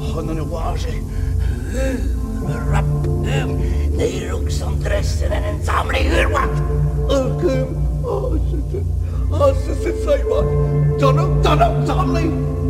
하늘의 와시 Rabbim, neer ook zo'n dressen en een sameling hurwa. Hakim, als het zijn wat, dan ook sameling.